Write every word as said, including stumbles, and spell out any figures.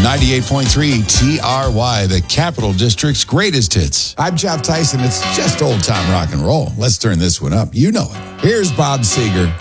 ninety-eight point three T R Y, the Capital District's greatest hits. I'm Jeff Tyson. It's just old-time rock and roll. Let's turn this one up. You know it. Here's Bob Seger.